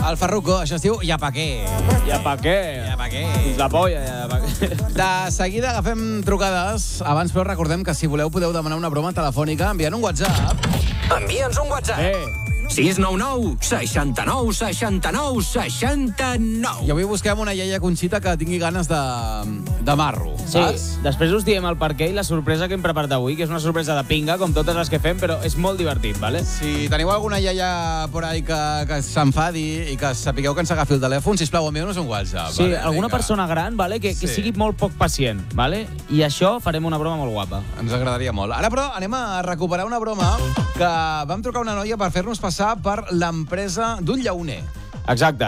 El Farruko, això es diu Ja pa què. Ja pa què? Ja pa què. Fins la polla, ja pa què. De seguida agafem trucades. Abans, però, recordem que si voleu podeu demanar una broma telefònica enviant un WhatsApp. Envia'ns un WhatsApp. 699 69 69 69. I avui busquem una iaia Conxita que tingui ganes de marro, Sí, saps? després us diem el perquè i la sorpresa que hem preparat avui, que és una sorpresa de pinga, com totes les que fem, però és molt divertit, ¿vale? Si teniu alguna iaia por ahí que s'enfadi i que sapigueu que ens agafi el telèfon, sisplau, envieu-nos un WhatsApp. Sí, vale? alguna Vinga. persona gran, ¿vale? Que Sí. sigui molt poc pacient, ¿vale? I això farem una broma molt guapa. Ens agradaria molt. Ara, però, anem a recuperar una broma que vam trucar una noia per fer-nos passar per l'empresa d'un llauner. Exacte,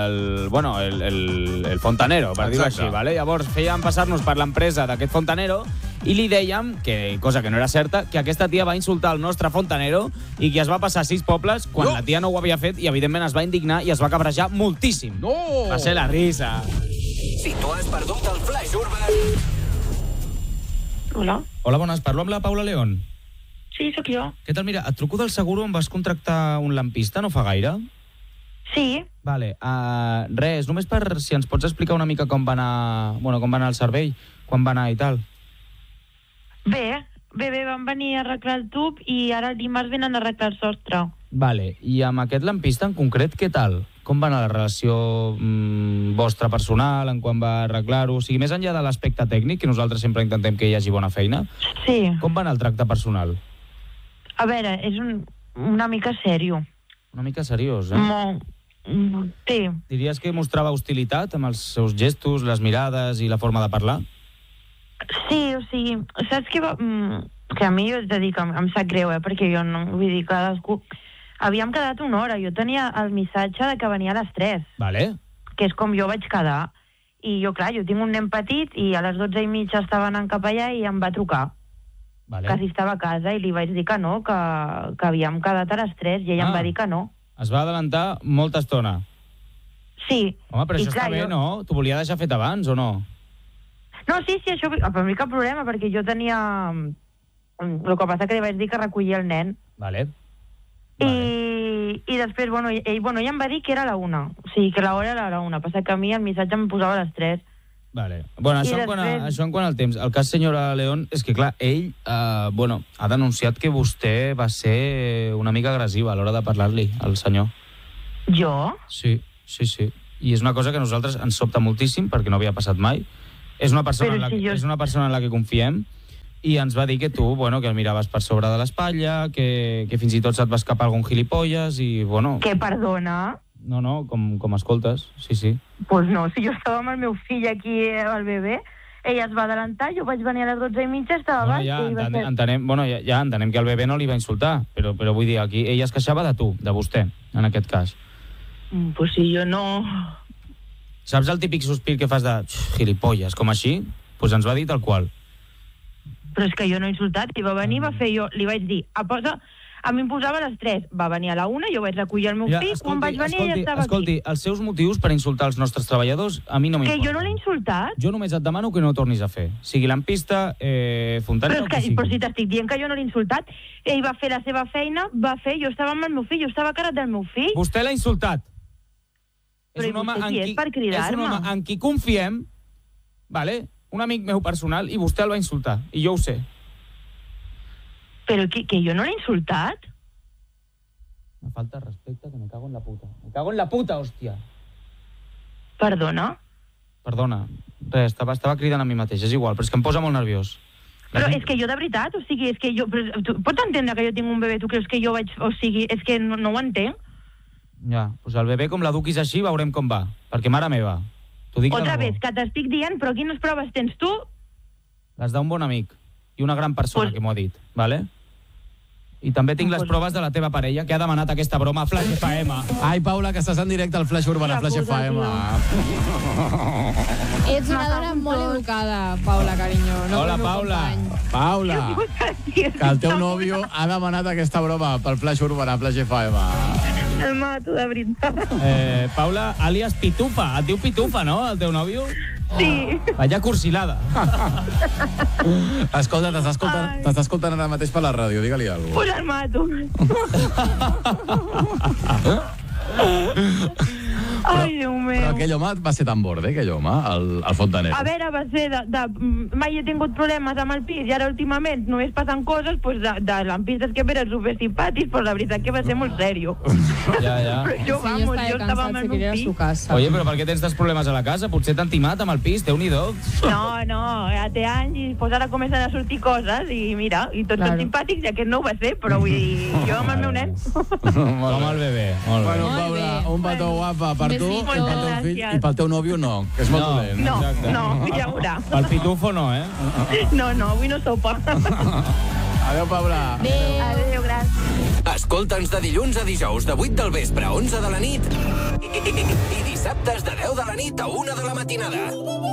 el fontanero, per dir-ho Exacte. així, ¿vale? Llavors fèiem passar-nos per l'empresa d'aquest fontanero i li dèiem, que cosa que no era certa, que aquesta tia va insultar el nostre fontanero i que es va passar 6 pobles quan No. la tia no ho havia fet i, evidentment, es va indignar i es va cabrejar moltíssim. No! Va ser la risa. Si tu has perdut el Flash Urban... Hola. Hola, bones, parlo amb la Paula León. Sí, sóc jo. Què tal? Mira, et truco del seguro on vas contractar un lampista no fa gaire. Sí. Vale, res, només per si ens pots explicar una mica com va anar el servei, quan va anar i tal. Bé, van venir a arreglar el tub i ara el dimarts venen a arreglar el sostre. Vale, i amb aquest lampista en concret, què tal? Com va anar la relació vostra personal, en quan va arreglar-ho? O sigui, més enllà de l'aspecte tècnic, que nosaltres sempre intentem que hi hagi bona feina, Sí. com va anar el tracte personal? A veure, és una mica sèrio. Una mica seriós, eh? Sí. Diries que mostrava hostilitat amb els seus gestos, les mirades i la forma de parlar? Sí, o sigui, saps què va... que a mi jo he de dir que em sap greu, perquè jo no... Vull dir, cadascú... Havíem quedat una hora, jo tenia el missatge de que venia a les 3, Vale. que és com jo vaig quedar. I jo, clar, jo tinc un nen petit i a les 12:30 estava anant cap allà i em va trucar. Vale. Que si estava a casa i li vaig dir que no, que havíem quedat a les 3 i ella em va dir que no. Es va adelantar molta estona. Sí. Home, però I això clar, està bé, jo... no? T'ho volia deixar fet abans, o no? No, sí, això per mi cap problema, perquè jo tenia... El que passa que li vaig dir que recollia el nen. Vale. I després, ell em va dir que era a la 1. O sigui, que l'hora era a la 1. Passa que a mi el missatge em posava a les 3. Vale. Bueno, això en quant al temps. El cas, senyora León, és que, clar, ell ha denunciat que vostè va ser una mica agressiva a l'hora de parlar-li, al senyor. Jo? Sí. I és una cosa que a nosaltres ens sobta moltíssim, perquè no havia passat mai. És una persona en la que confiem, i ens va dir que tu, que el miraves per sobre de l'espatlla, que fins i tot se't va escapar algun gilipolles, i, Que perdona? No, com escoltes, sí. Pues no, si jo estava amb el meu fill aquí, el bebè, ella es va adelantar, jo vaig venir a les 12:30, estava baix. Entenem que el bebè no li va insultar, però vull dir, aquí ella es queixava de tu, de vostè, en aquest cas. Pues si jo no... Saps el típic sospir que fas de gilipolles, com així? Doncs ens va dir tal qual. Però és que jo no he insultat, i va venir, va fer jo, li vaig dir, a mi em posava a les 3, va venir a la 1, jo vaig recollir el meu fill, quan vaig venir ella estava aquí. Els seus motius per insultar els nostres treballadors a mi no m'importa. Que jo no l'he insultat? Jo només et demano que no ho tornis a fer. Sigui lampista, fontanero, però si t'estic dient que jo no l'he insultat, ell va fer la seva feina, jo estava amb el meu fill, jo estava a carat del meu fill. Vostè l'ha insultat. Però vostè qui és per cridar-me? És un home en qui confiem, vale? Un amic meu personal, i vostè el va insultar, i jo ho sé. Però que jo no l'he insultat? Me falta respecte, que me cago en la puta. Me cago en la puta, hòstia. Perdona? Perdona. Res, estava cridant a mi mateix, és igual, però és que em posa molt nerviós. Però és que jo de veritat, o sigui, és que jo... Tu pots entendre que jo tinc un bebè, tu creus que jo vaig... O sigui, és que no ho entenc. Ja, doncs el bebè com l'eduquis així veurem com va, perquè mare meva... Otra vez, que t'estic dient, però quines proves tens tu? Les d'un bon amic i una gran persona que m'ho ha dit, vale? I també tinc les proves de la teva parella, que ha demanat aquesta broma a Flash FM. Ai, Paula, que estàs en directe al Flash Urban, a Flash FM. Ets una dona molt educada, Paula, carinyo. Hola, Paula. Paula, que el teu nòvio ha demanat aquesta broma pel Flash Urban, a Flash FM. El mato, de veritat. Paula, àlies Pitufa. Et diu Pitufa, no, el teu nòvio? Sí. Vaya cursilada. Escolta, t'està escoltant ara mateix per la ràdio, digue-li alguna cosa. Pues el mato. aquell home va ser tan borde, aquell home, el fontanero. A veure, va ser mai he tingut problemes amb el pis i ara últimament només passen coses de lampistes que eren super simpàtics, però la veritat que va ser molt serio. Ja. Jo, vamos, jo estava en un pis. Oye, però per què tens tants problemes a la casa? Potser t'han timat amb el pis, Déu-n'hi-do. No, ja té anys i pues ara comencen a sortir coses i mira, i tots són simpàtics i aquest no ho va ser, però vull dir, jo amb el meu nen. Com el bebè. Molt bé. Bueno, Paula, un petó guapa per tu i pel teu fill, i pel teu nòvio no, que és molt dolent. No, ja veurà. El pitufo no, eh? No, avui no sopa. Adéu, Paula. Adéu, gràcies. Escolta'ns de dilluns a dijous de 8 del vespre a 11 de la nit i dissabtes de 10 de la nit a 1 de la matinada.